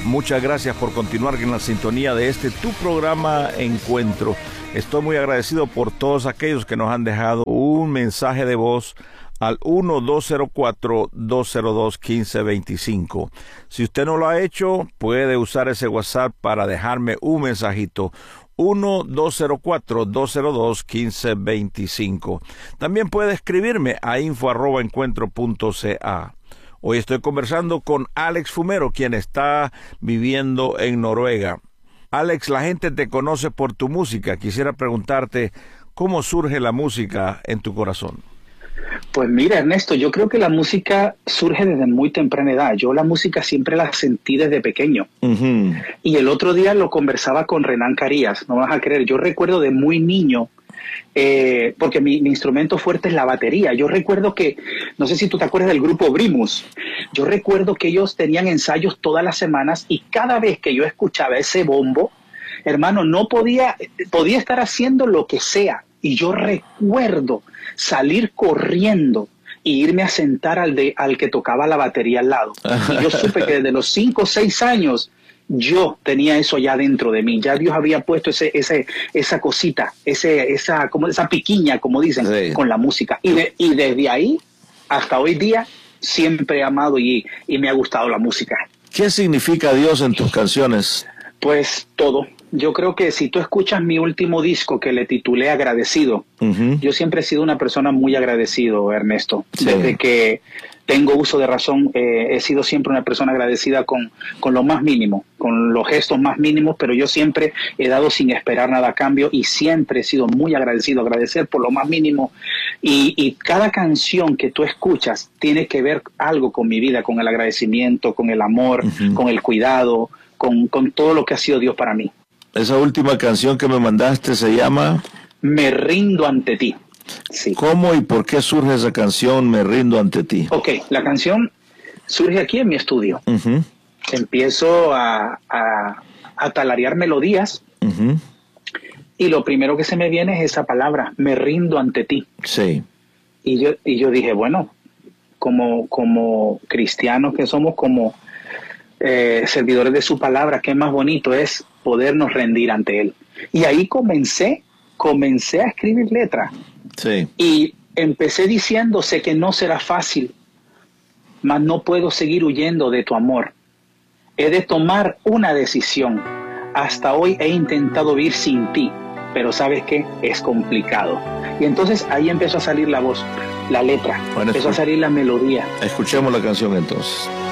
muchas gracias por continuar en la sintonía de tu programa Encuentro. Estoy muy agradecido por todos aquellos que nos han dejado un mensaje de voz al 1-204-202-1525. Si usted no lo ha hecho, puede usar ese WhatsApp para dejarme un mensajito. 1-204-202-1525. También puede escribirme a info@encuentro.ca. Hoy estoy conversando con Alex Fumero, quien está viviendo en Noruega. Alex, la gente te conoce por tu música. Quisiera preguntarte, ¿cómo surge la música en tu corazón? Pues mira, Ernesto, yo creo que la música surge desde muy temprana edad. Yo la música siempre la sentí desde pequeño. Uh-huh. Y el otro día lo conversaba con Renan Carías, no vas a creer. Yo recuerdo de muy niño, porque mi instrumento fuerte es la batería. Yo recuerdo que, no sé si tú te acuerdas del grupo Primus, yo recuerdo que ellos tenían ensayos todas las semanas y cada vez que yo escuchaba ese bombo, hermano, no podía estar haciendo lo que sea. Y yo recuerdo salir corriendo e irme a sentar al que tocaba la batería al lado. Y yo supe que desde los 5 o 6 años yo tenía eso ya dentro de mí. Ya Dios había puesto esa cosita, esa piquiña, como dicen, sí, con la música. Y desde ahí hasta hoy día siempre he amado y me ha gustado la música. ¿Qué significa Dios en tus canciones? Pues todo. Yo creo que si tú escuchas mi último disco que le titulé Agradecido, uh-huh, yo siempre he sido una persona muy agradecido, Ernesto. Sí. Desde que tengo uso de razón, he sido siempre una persona agradecida con lo más mínimo, con los gestos más mínimos, pero yo siempre he dado sin esperar nada a cambio y siempre he sido muy agradecido, agradecer por lo más mínimo. Y cada canción que tú escuchas tiene que ver algo con mi vida, con el agradecimiento, con el amor, uh-huh, con el cuidado, con todo lo que ha sido Dios para mí. Esa última canción que me mandaste se llama Me rindo ante ti. Sí. ¿Cómo y por qué surge esa canción, Me rindo ante ti? Ok, la canción surge aquí en mi estudio. Uh-huh. Empiezo a talarear melodías, uh-huh, y lo primero que se me viene es esa palabra, me rindo ante ti. Sí. Y yo dije, bueno, como cristianos que somos, como servidores de su palabra, qué más bonito es podernos rendir ante él. Y ahí comencé a escribir letras. Sí. Y empecé diciendo, sé que no será fácil, mas no puedo seguir huyendo de tu amor. He de tomar una decisión. Hasta hoy he intentado vivir sin ti, pero ¿sabes qué? Es complicado. Y entonces ahí empezó a salir la voz, la letra, empezó a salir la melodía. Escuchemos la canción entonces.